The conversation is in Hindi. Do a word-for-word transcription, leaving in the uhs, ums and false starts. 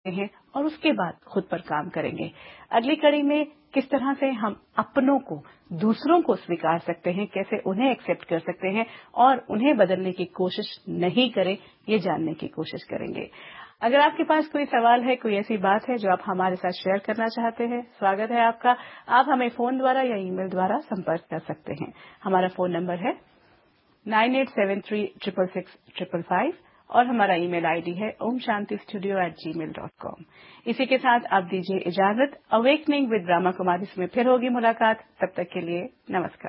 हैं और उसके बाद खुद पर काम करेंगे। अगली कड़ी में किस तरह से हम अपनों को, दूसरों को स्वीकार सकते हैं, कैसे उन्हें एक्सेप्ट कर सकते हैं और उन्हें बदलने की कोशिश नहीं करें, ये जानने की कोशिश करेंगे। अगर आपके पास कोई सवाल है, कोई ऐसी बात है जो आप हमारे साथ शेयर करना चाहते हैं, स्वागत है आपका। आप हमें फोन द्वारा या ईमेल द्वारा संपर्क कर सकते हैं। हमारा फोन नंबर है nine eight seven three triple six triple five और हमारा ईमेल आईडी है ओम शांति स्टूडियो एट जी मेल डॉट कॉम। इसी के साथ आप दीजिए इजाजत। अवेकनिंग विद ब्रह्मा कुमारी में फिर होगी मुलाकात। तब तक के लिए नमस्कार।